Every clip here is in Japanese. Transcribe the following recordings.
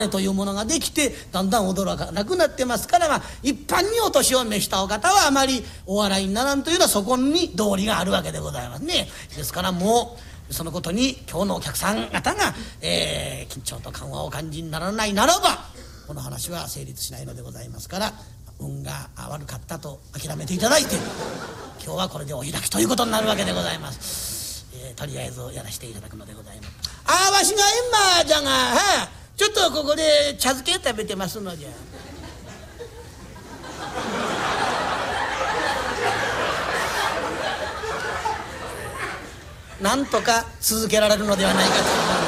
というものができてだんだん驚かなくなってますから、一般にお年を召したお方はあまりお笑いにならんというのはそこに道理があるわけでございますね。ですからもうそのことに今日のお客さん方が、緊張と緩和をお感じにならないならばこの話は成立しないのでございますから、運が悪かったと諦めていただいて今日はこれでお開きということになるわけでございます。とりあえずやらせていただくのでございます。わしがエンマじゃがちょっとここで茶漬け食べてますのじゃ。なんとか続けられるのではないかと。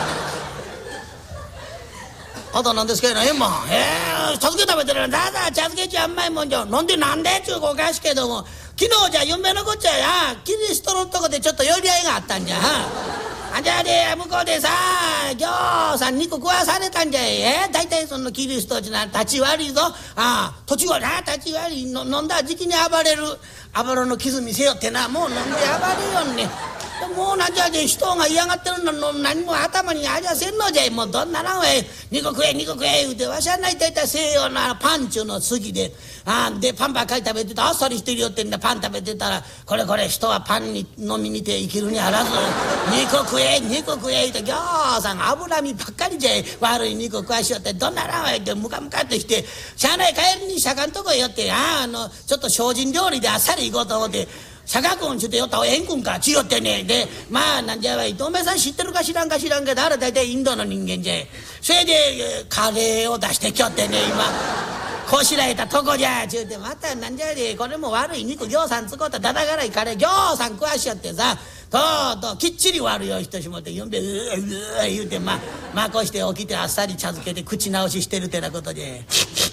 あと何ですかいな、エンマ茶漬け食べてるのだだ茶漬けちゃうまいもんじゃ。飲んでなんでっちゅうおかしけども、昨日じゃ夢のこっちゃやキリストのとこでちょっと寄り合いがあったんじゃ。じゃあで向こうでさぎょうさん肉食わされたんじゃい。大体そのキリストってのは立ち悪いぞ。土地はな立ち悪いの飲んだ時期に暴れる暴れの傷見せよってな、もう飲んで暴れよんね。もうなんじゃで人が嫌がってるの何も頭にありゃせんのじゃい。もうどんならんわい肉食え肉食え言うてわしはないたいた西洋なパンチュの好きででパンばっかり食べてたあっさりしてるよってんだ。パン食べてたらこれ人はパンに飲みにて生きるにあらず肉食え肉食え言うてぎょうさん脂身ばっかりじゃい。悪い肉食わしよってどんならんわいってムカムカってきてしゃあない帰りに釈迦んとこへ寄ってちょっと精進料理であっさり行こうと思って釈迦君ちゅうて寄ったらえんくんかちよってね。でなんじゃわい伊藤さん知ってるか知らんけどあれ大体インドの人間じゃい。それでカレーを出してきよってね今こしらえたとこじゃちゅうてまたなんじゃでこれも悪い肉ぎょうさん使うただだがらいカレーぎょうさん食わしよってさときっちり悪いよ人しもって言うんで言うてこうして起きてあっさり茶漬けで口直ししてるってなことで。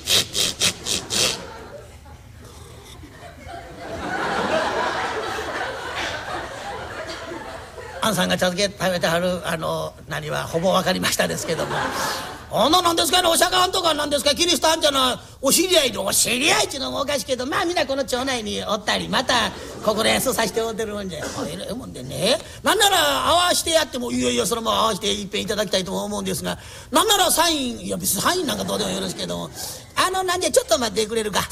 アンさんが茶漬け食べてはる何はほぼ分かりましたですけどもなんですかねお釈迦んとかなんですかキリストんじゃなお知り合いでお知り合いっちゅうのもおかしいけど皆この町内におったりまたここで演奏させておってるもんじゃ。ええもんでねなんなら合わしてやってもいやそれも合わしていっぺんいただきたいと思うんですがなんならサイン別にサインなんかどうでもよろしいけどもなんでちょっと待ってくれるか。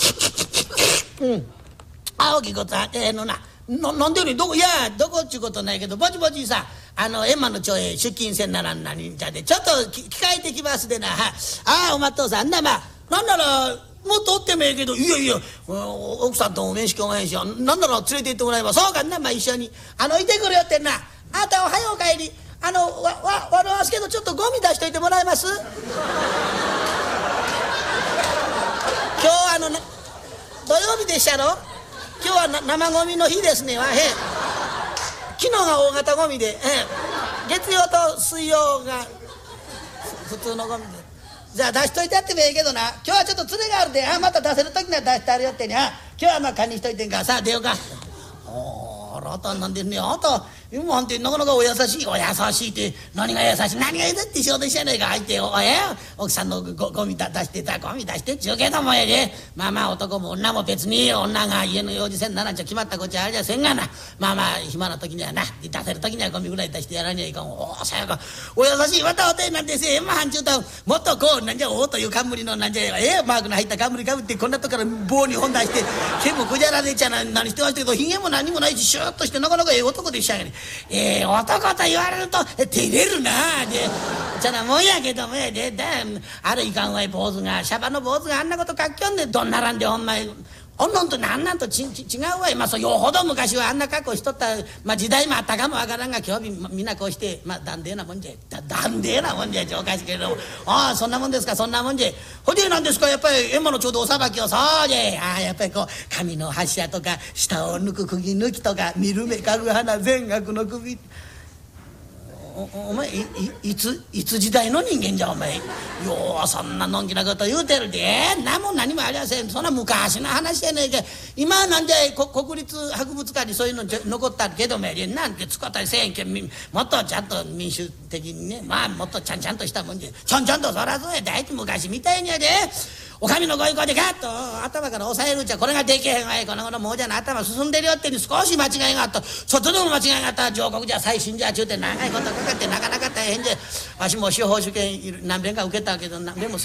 大きいことなんでよりどこっちゅうことないけどぼちぼちさエンマの町へ出勤せんならんなにじゃでちょっと聞かえてきますでな。おまっとうさんなんならもっとおってもええけどいや奥さんとも面識おまへんしなんなら連れて行ってもらえばそうかんな一緒にいてくれよってんな。あんたおはよう帰り笑わすけどちょっとゴミ出しといてもらえます。今日土曜日でしたろ。今日は生ゴミの日ですね。昨日が大型ゴミで、月曜と水曜が普通のゴミでじゃあ出しといてやってもええけどな今日はちょっと連れがあるでまた出せる時には出してあるよってね今日は堪忍しといてんかさあ出ようか。あたなんでね今あんてなかなかお優しいって何が優しい何が優しいって仕事してないか相手を奥さんのゴミ出してっちゅうけどもで男も女も別に女が家の用事せんならんちゃ決まったこっちゃあれじゃせんがな暇な時にはな出せる時にはゴミぐらい出してやらにはいかん。さやかお優しいわたおてなんてせはんちゅうたもっとこうなんじゃという冠のなんじゃマークの入った冠かぶってこんなとこから棒に本出して剣もくじゃらでちゃな何してましたけどひげも何もないしシューッとしてなかなか男でしたがね男と言われると照れるなでちゃなもんやけどもあるいかんわい坊主がシャバの坊主があんなこと書きよんでどんならんでほんま女となんなんと違うわい。よほど昔はあんな格好しとった時代もあったかもわからんが今日みんなこうしてダンデーなもんじゃおかしいけれどもそんなもんですかそんなもんじゃほでなんですかやっぱりエンマのちょうどおさばきをそうじゃやっぱりこう髪の柱とか下を抜く釘抜きとか見る目かぐ花全額の首お前いつ時代の人間じゃお前ようそんなのんきなこと言うてるで何もありません。そんな昔の話やねんけ今なんで国立博物館にそういうの残ったけどもなんて使ったりせえんけもっとちゃんと民主的にねもっとちゃんとしたもんでちゃんとそらそうや大体昔みたいにやでお上のご意向でガッと頭から押さえるうちはこれができへんわい。この頃もうじゃな頭進んでるよってに少し間違いがあったちょっとでも間違いがあったら上告じゃ最新じゃちゅうて長いことかかってなかなか大変でわしも司法試験何遍か受けたけど何遍も